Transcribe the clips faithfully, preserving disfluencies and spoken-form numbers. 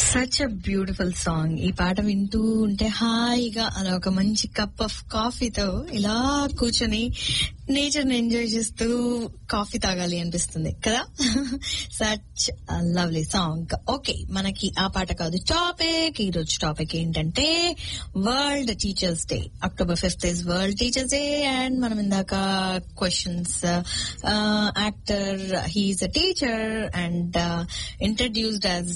Such a beautiful song. ఈ పాట వింటూ ఉంటే హాయిగా అలా ఒక మంచి కప్ ఆఫ్ కాఫీతో ఇలా కూర్చొని నేచర్ ని ఎంజాయ్ చేస్తూ కాఫీ తాగాలి అనిపిస్తుంది కదా. Such lovely song. ఓకే, మనకి ఆ పాట కాదు టాపిక్. ఈ రోజు టాపిక్ ఏంటంటే world teachers day. October fifth is world teachers day. And మనం ఇందాక questions, actor, he's a teacher and introduced as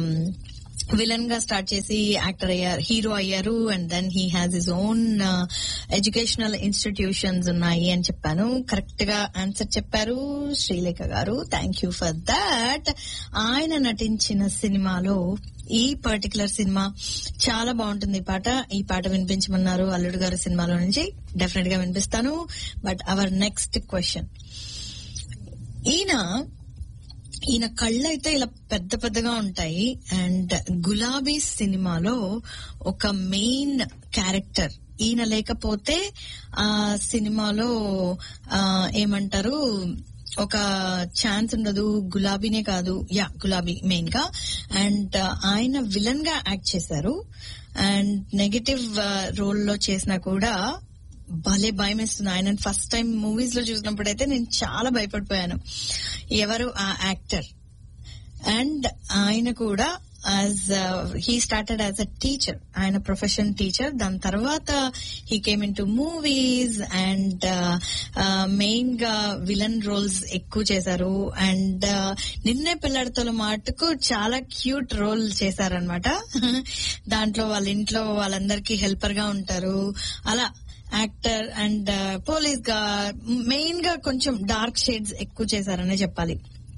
villain గా స్టార్ట్ చేసి యాక్టర్ అయ్యారు, హీరో అయ్యారు. And then he has his own educational institutions ఉన్నాయి అని చెప్పాను. కరెక్ట్ గా ఆన్సర్ చెప్పారు శ్రీలేఖ గారు. Thank you for that. ఆయన నటించిన సినిమాలో ఈ పర్టికులర్ సినిమా చాలా బాగుంటుంది. ఈ పాట ఈ పాట వినిపించమన్నారు అల్లుడు గారి సినిమాలో నుంచి. డెఫినెట్ గా వినిపిస్తాను. బట్ అవర్ నెక్స్ట్ క్వశ్చన్, ఈయన ఈయన కళ్ళు అయితే ఇలా పెద్ద పెద్దగా ఉంటాయి. అండ్ గులాబీ సినిమాలో ఒక మెయిన్ క్యారెక్టర్ ఈయన లేకపోతే ఆ సినిమాలో ఆ ఏమంటారు ఒక ఛాన్స్ ఉండదు. గులాబీనే కాదు, యా గులాబీ మెయిన్ గా. అండ్ ఆయన విలన్ గా యాక్ట్ చేశారు. అండ్ నెగటివ్ రోల్ లో చేసినా కూడా భలే భయం వేస్తుంది. ఆయన ఫస్ట్ టైం మూవీస్ లో చూసినప్పుడైతే నేను చాలా భయపడిపోయాను. ఎవరు ఆ యాక్టర్? అండ్ ఆయన కూడా as he started as a teacher. ఆయన ప్రొఫెషన్ టీచర్. దాని తర్వాత he came in to movies and main గా విలన్ రోల్స్ ఎక్కువ చేశారు. అండ్ నిన్నే పిల్లడితో మాటకు చాలా క్యూట్ రోల్ చేశారనమాట. దాంట్లో వాళ్ళ ఇంట్లో వాళ్ళందరికీ హెల్పర్ గా ఉంటారు. అలా యాక్టర్ అండ్ పోలీస్ గా మెయిన్ గా కొంచెం డార్క్ షేడ్స్ ఎక్కువ చేశారనే చెప్పాలి.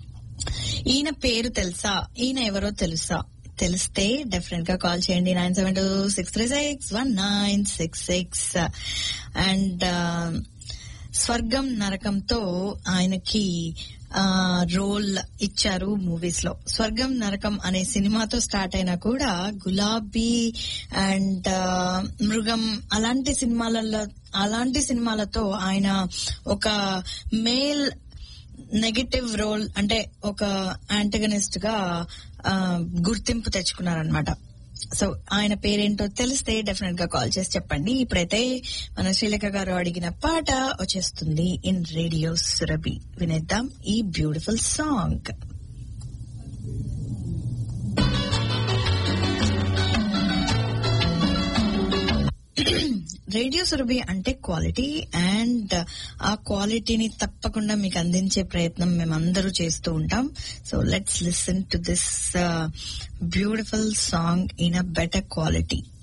ఈయన పేరు తెలుసా? ఈయన ఎవరో తెలుసా? తెలిస్తే డెఫినెట్ గా కాల్ చేయండి nine seven two six three six one nine six six. And స్వర్గం నరకంతో ఆయనకి ఆ రోల్ ఇచ్చారు మూవీస్ లో. స్వర్గం నరకం అనే సినిమాతో స్టార్ట్ అయినా కూడా గులాబీ అండ్ మృగం అలాంటి సినిమాలలో అలాంటి సినిమాలతో ఆయన ఒక మేల్ నెగటివ్ రోల్ అంటే ఒక యాంటగనిస్ట్ గా గుర్తింపు తెచ్చుకున్నారనమాట. సో ఆయన పేరేంటో తెలిస్తే డెఫినెట్ గా కాల్ చేసి చెప్పండి. ఇప్పుడైతే మన శ్రీలేఖ గారు అడిగిన పాట వచ్చేస్తుంది ఇన్ రేడియో సురభి. వినేద్దాం ఈ బ్యూటిఫుల్ సాంగ్. రేడియో సురభి అంటే క్వాలిటీ. అండ్ ఆ క్వాలిటీని తప్పకుండా మీకు అందించే ప్రయత్నం మేమందరూ చేస్తూ ఉంటాం. So let's listen to this beautiful song in a better quality.